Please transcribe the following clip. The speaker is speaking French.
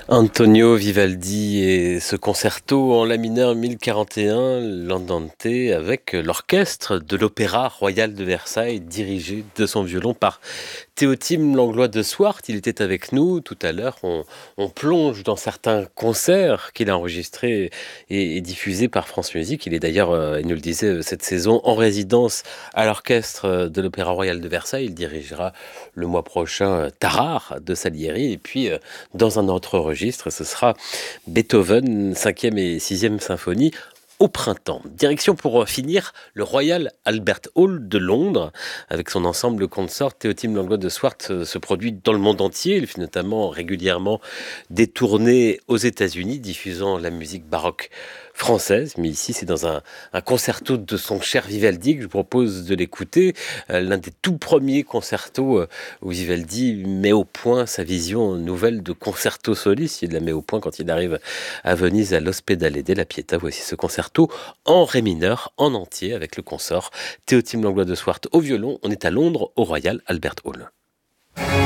Antonio Vivaldi et ce concerto en la mineur 1041, l'Andante, avec l'orchestre de l'Opéra Royal de Versailles, dirigé de son violon par Théotime Langlois de Swart. Il était avec nous tout à l'heure. On plonge dans certains concerts qu'il a enregistrés et diffusés par France Musique. Il est d'ailleurs, il nous le disait, cette saison en résidence à l'orchestre de l'Opéra Royal de Versailles. Il dirigera le mois prochain Tarare de Salieri. Et puis, dans un autre registre, ce sera Beethoven, 5e et 6e symphonie au printemps. Direction pour finir le Royal Albert Hall de Londres avec son ensemble consort. Théotime Langlois de Swart se produit dans le monde entier. Il fait notamment régulièrement des tournées aux États-Unis diffusant la musique baroque française. Mais ici, c'est dans un concerto de son cher Vivaldi que je vous propose de l'écouter. L'un des tout premiers concertos où Vivaldi met au point sa vision nouvelle de concerto soliste. Il la met au point quand il arrive à Venise à l'Ospedale della Pietà. Voici ce concerto en ré mineur, en entier, avec le consort Théotime Langlois de Swart au violon. On est à Londres, au Royal Albert Hall.